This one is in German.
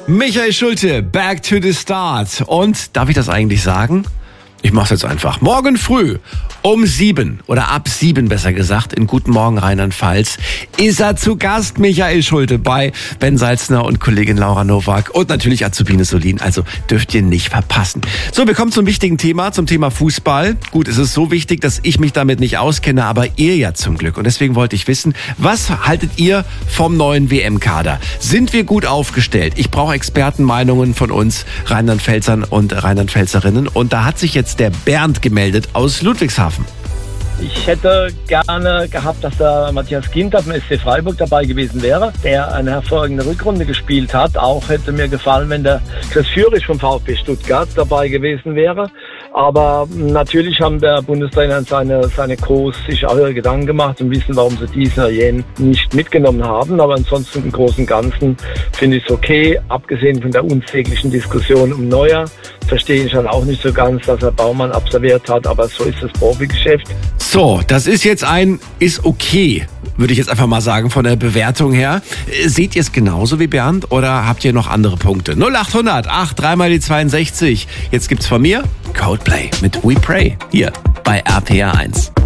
Michael Schulte, back to the start. Und darf ich das eigentlich sagen? Ich mach's jetzt einfach. Morgen früh um 7 oder ab 7 besser gesagt, in Guten Morgen Rheinland-Pfalz, ist er zu Gast, Michael Schulte, bei Ben Salzner und Kollegin Laura Nowak und natürlich Azubine Solin. Also dürft ihr nicht verpassen. So, wir kommen zum wichtigen Thema, zum Thema Fußball. Gut, es ist so wichtig, dass ich mich damit nicht auskenne, aber ihr ja zum Glück. Und deswegen wollte ich wissen, was haltet ihr vom neuen WM-Kader? Sind wir gut aufgestellt? Ich brauche Expertenmeinungen von uns Rheinland-Pfälzern und Rheinland-Pfälzerinnen. Und da hat sich jetzt der Bernd gemeldet aus Ludwigshafen. Ich hätte gerne gehabt, dass der Matthias Ginter vom SC Freiburg dabei gewesen wäre, der eine hervorragende Rückrunde gespielt hat. Auch hätte mir gefallen, wenn der Chris Führig vom VfB Stuttgart dabei gewesen wäre. Aber natürlich haben der Bundestrainer und seine Coach sich auch ihre Gedanken gemacht und wissen, warum sie diesen oder jenen nicht mitgenommen haben. Aber ansonsten im Großen und Ganzen finde ich es okay. Abgesehen von der unsäglichen Diskussion um Neuer verstehe ich dann auch nicht so ganz, dass er Baumann absolviert hat. Aber so ist das Profigeschäft. So, das ist jetzt ist okay, würde ich jetzt einfach mal sagen, von der Bewertung her. Seht ihr es genauso wie Bernd oder habt ihr noch andere Punkte? 0800 3 mal die 62. Jetzt gibt's von mir Coldplay mit We Pray hier bei RPR 1.